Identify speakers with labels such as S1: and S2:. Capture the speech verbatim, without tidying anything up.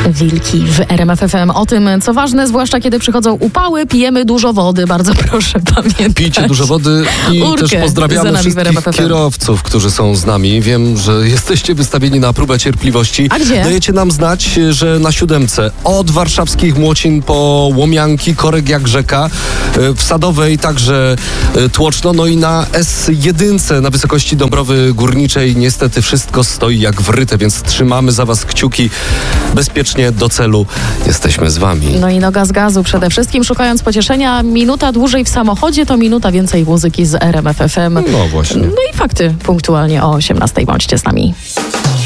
S1: Wilki w R M F F M. O tym, co ważne, zwłaszcza kiedy przychodzą upały, pijemy dużo wody. Bardzo proszę pamiętać.
S2: Pijcie dużo wody i
S1: Urkę
S2: też pozdrawiamy wszystkich kierowców, którzy są z nami. Wiem, że jesteście wystawieni na próbę cierpliwości.
S1: A gdzie?
S2: Dajecie nam znać, że na siódemce od warszawskich Młocin po Łomianki, Korek jak rzeka, w Sadowej także Tłoczno, no i na S jeden na wysokości Dąbrowy Górniczej niestety wszystko stoi jak wryte, więc trzymamy za was kciuki. Bezpiecznie do celu. Jesteśmy z wami.
S1: No i noga z gazu przede wszystkim, szukając pocieszenia. Minuta dłużej w samochodzie to minuta więcej muzyki z R M F F M.
S2: No właśnie.
S1: No i fakty punktualnie o osiemnastej. Bądźcie z nami.